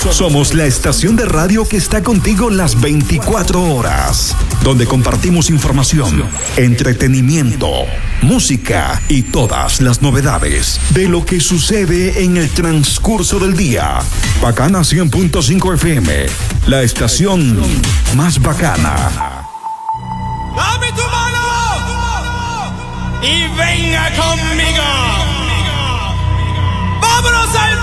Somos la estación de radio que está contigo las 24 horas, donde compartimos información, entretenimiento, música y todas las novedades de lo que sucede en el transcurso del día. Bacana 100.5 FM, la estación más bacana. ¡Dame tu mano! Y venga conmigo. ¡Vámonos al